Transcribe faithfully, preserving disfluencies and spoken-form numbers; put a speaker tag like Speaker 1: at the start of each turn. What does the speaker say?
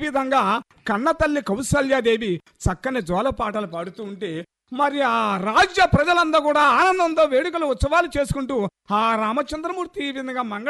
Speaker 1: విధంగా కన్నతల్లి కౌసల్యాదేవి చక్కని జోలపాటలు పాడుతూ ఉంటే మరి ఆ రాజ్య ప్రజలందరూ కూడా ఆనందంతో వేడుకలు ఉత్సవాలు చేసుకుంటూ ఆ రామచంద్రమూర్తి ఈ విధంగా మంగళ